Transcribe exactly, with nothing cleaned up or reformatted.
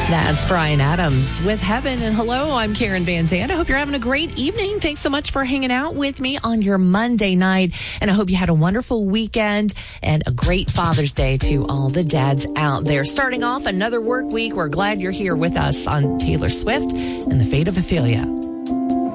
That's Brian Adams with Heaven. And hello, I'm Karen Van Zandt. I hope you're having a great evening. Thanks so much for hanging out with me on your Monday night. And I hope you had a wonderful weekend and a great Father's Day to all the dads out there. Starting off another work week, we're glad you're here with us on Taylor Swift and the Fate of Ophelia.